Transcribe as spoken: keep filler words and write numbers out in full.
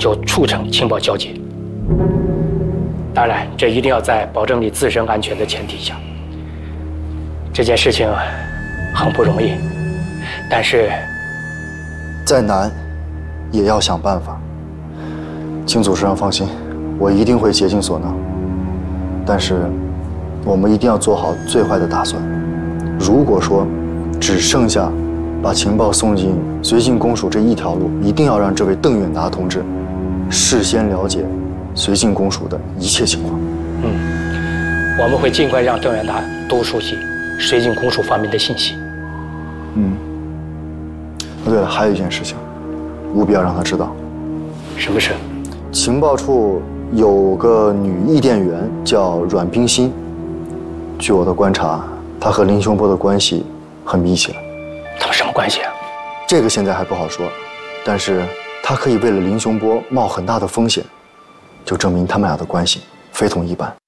就促成情报交接。当然，这一定要在保证你自身安全的前提下。这件事情很不容易，但是再难也要想办法。请主持人放心，我一定会竭尽所能。但是我们一定要做好最坏的打算。如果说只剩下把情报送进绥靖公署这一条路，一定要让这位邓远达同志事先了解绥靖公署的一切情况。 嗯，我们会尽快让邓远达多熟悉绥靖公署方面的信息。 嗯。哦，对了，还有一件事情，务必要让他知道。 什么事？ 情报处有个女译电员叫阮冰心，据我的观察，她和林雄波的关系很密切。 他们什么关系啊？ 这个现在还不好说，但是她可以为了林雄波冒很大的风险，就证明他们俩的关系非同一般。